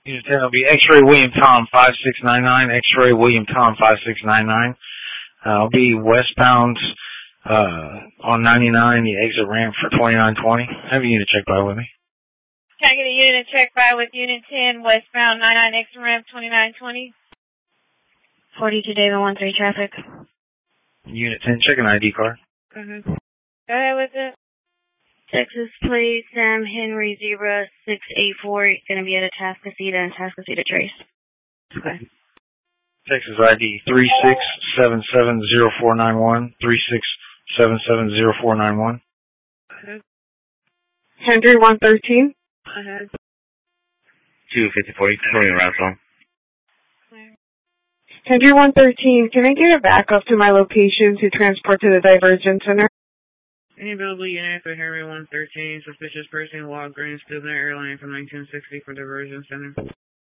Unit 10 will be X-Ray William Tom 5699, X-Ray William Tom 5699. I'll be westbound on 99, the exit ramp for 2920. Have a unit check by with me. Can I get a unit check by with Unit 10, westbound 99, exit ramp 2920? 42 David 13 traffic. Unit 10, check an ID card. Go ahead with it. Texas plate Sam Henry 0684. Going to be at a Tascasita and Tascasita Trace. Okay. Texas ID 36770491, 36770491. Henry 113. 25040, controlling around song. Henry 113, can I get a backup to my location to transport to the diversion center? Any available unit for Henry 113, suspicious person, Walgreens, Student Airline from 1960 for diversion center.